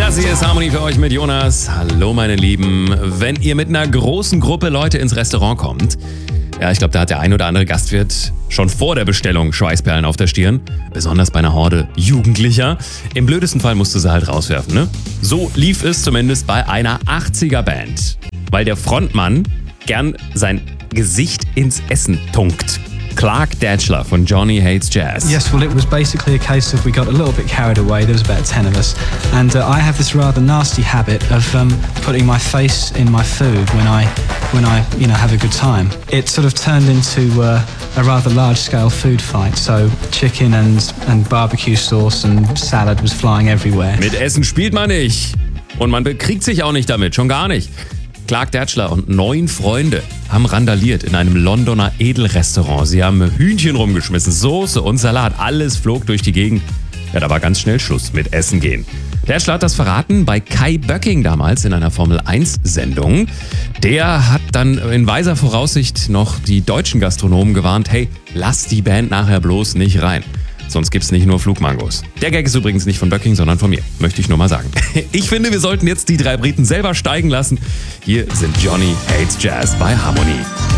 Das hier ist Harmony für euch mit Jonas. Hallo meine Lieben. Wenn ihr mit einer großen Gruppe Leute ins Restaurant kommt, ja, ich glaube, da hat der ein oder andere Gastwirt schon vor der Bestellung Schweißperlen auf der Stirn. Besonders bei einer Horde Jugendlicher. Im blödesten Fall musst du sie halt rauswerfen, ne? So lief es zumindest bei einer 80er-Band. Weil der Frontmann gern sein Gesicht ins Essen tunkt. Clark Datchler von Johnny Hates Jazz. Yes, well, it was basically a case of we got a little bit carried away. There was about 10 of us. And I have this rather nasty habit of putting my face in my food when I have a good time. It sort of turned into a rather large-scale food fight. So chicken and barbecue sauce and salad was flying everywhere. Mit Essen spielt man nicht. Und man bekriegt sich auch nicht damit, schon gar nicht. Clark Datchler und 9 Freunde haben randaliert in einem Londoner Edelrestaurant. Sie haben Hühnchen rumgeschmissen, Soße und Salat. Alles flog durch die Gegend. Ja, da war ganz schnell Schluss mit Essen gehen. Datchler hat das verraten bei Kai Böcking damals in einer Formel-1-Sendung. Der hat dann in weiser Voraussicht noch die deutschen Gastronomen gewarnt, hey, lass die Band nachher bloß nicht rein. Sonst gibt's nicht nur Flugmangos. Der Gag ist übrigens nicht von Böcking, sondern von mir. Möchte ich nur mal sagen. Ich finde, wir sollten jetzt die 3 Briten selber steigen lassen. Hier sind Johnny Hates Jazz bei Harmony.